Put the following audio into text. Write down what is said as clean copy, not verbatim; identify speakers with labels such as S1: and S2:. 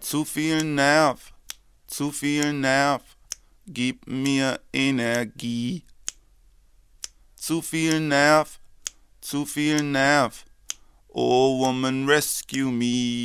S1: Zu viel Nerv, gib mir Energie. Zu viel Nerv, oh woman rescue me.